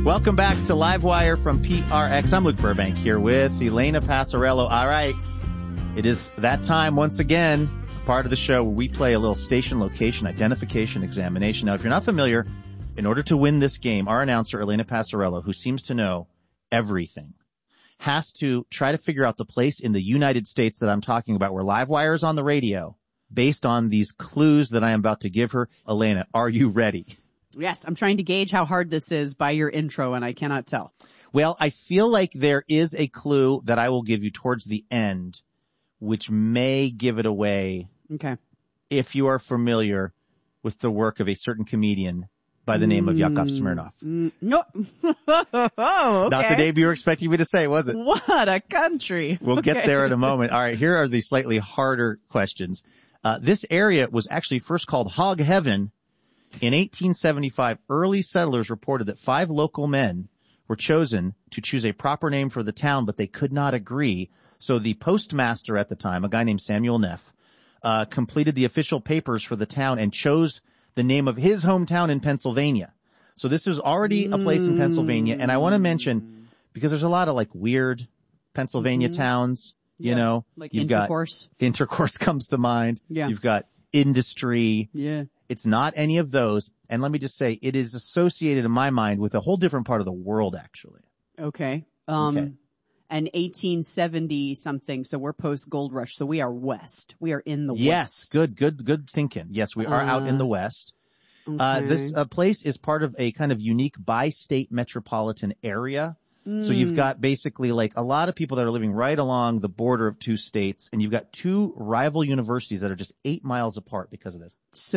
Welcome back to Livewire from PRX. I'm Luke Burbank here with Elena Passarello. All right. It is that time once again, part of the show where we play a little station location identification examination. Now, if you're not familiar, in order to win this game, our announcer, Elena Passarello, who seems to know everything, has to try to figure out the place in the United States that I'm talking about where Livewire is on the radio based on these clues that I am about to give her. Elena, are you ready? Yes, I'm trying to gauge how hard this is by your intro, and I cannot tell. Well, I feel like there is a clue that I will give you towards the end, which may give it away. Okay. If you are familiar with the work of a certain comedian by the name of Yakov Smirnoff. No. Oh, okay. Not the name you were expecting me to say, was it? What a country. We'll get there in a moment. All right, here are the slightly harder questions. This area was actually first called Hog Heaven. In 1875, early settlers reported that 5 local men were chosen to choose a proper name for the town, but they could not agree. So the postmaster at the time, a guy named Samuel Neff, completed the official papers for the town and chose the name of his hometown in Pennsylvania. So this was already a place in Pennsylvania. And I want to mention, because there's a lot of like weird Pennsylvania towns, you know, like you've Intercourse. got Intercourse comes to mind. Yeah. You've got Industry. Yeah. It's not any of those. And let me just say, it is associated in my mind with a whole different part of the world, actually. Okay. Okay. And 1870 something. So we're post Gold Rush. So we are west. We are in the Yes. west. Good thinking. Yes, we are out in the West. Okay. This place is part of a kind of unique bi-state metropolitan area. So you've got basically like a lot of people that are living right along the border of 2 states, and you've got 2 rival universities that are just 8 miles apart because of this.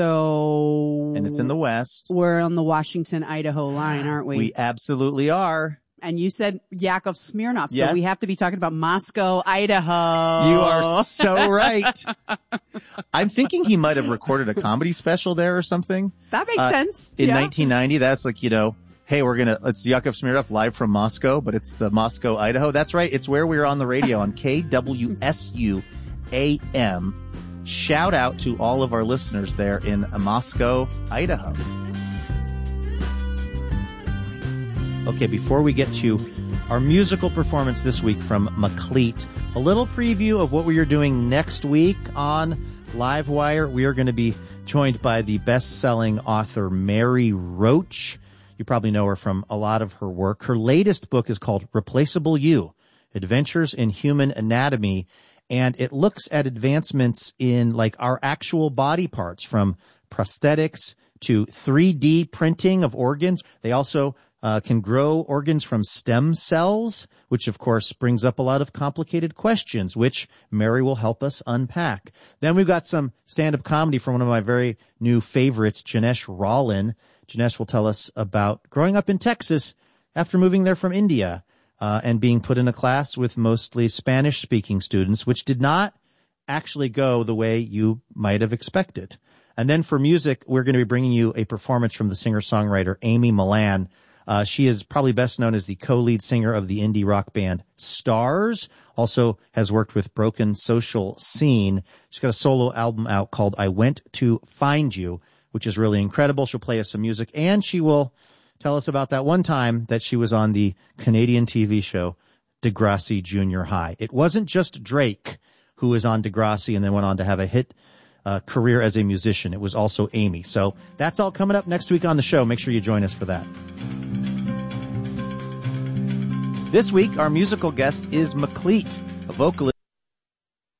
So. And it's in the West. We're on the Washington-Idaho line, aren't we? We absolutely are. And you said Yakov Smirnoff, so Yes. we have to be talking about Moscow, Idaho. You are so right. I'm thinking he might have recorded a comedy special there or something. That makes sense. In Yeah. 1990, that's like, you know, hey, it's Yakov Smirnoff live from Moscow, but it's the Moscow, Idaho. That's right. It's where we were on the radio on KWSU AM. Shout out to all of our listeners there in Moscow, Idaho. Okay, before we get to our musical performance this week from McLeet, a little preview of what we are doing next week on Livewire. We are going to be joined by the best-selling author Mary Roach. You probably know her from a lot of her work. Her latest book is called Replaceable You, Adventures in Human Anatomy, and it looks at advancements in like our actual body parts, from prosthetics to 3D printing of organs. They also can grow organs from stem cells, which of course brings up a lot of complicated questions, which Mary will help us unpack. Then we've got some stand-up comedy from one of my very new favorites, Janesh Rollin. Janesh will tell us about growing up in Texas after moving there from India, and being put in a class with mostly Spanish-speaking students, which did not actually go the way you might have expected. And then for music, we're going to be bringing you a performance from the singer-songwriter Amy Millan. She is probably best known as the co-lead singer of the indie rock band Stars, also has worked with Broken Social Scene. She's got a solo album out called I Went to Find You, which is really incredible. She'll play us some music, and she will tell us about that one time that she was on the Canadian TV show Degrassi Junior High. It wasn't just Drake who was on Degrassi and then went on to have a hit career as a musician. It was also Amy. So that's all coming up next week on the show. Make sure you join us for that. This week, our musical guest is McLeet, a vocalist